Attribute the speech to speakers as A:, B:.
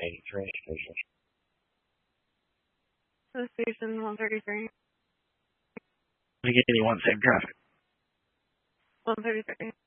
A: train station.
B: The station 133.
A: Beginning 1 same traffic.
B: 133.